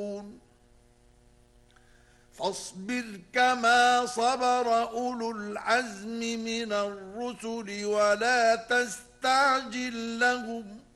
فاصبر كما صبر أولو العزم من الرسل ولا تستعجل لهم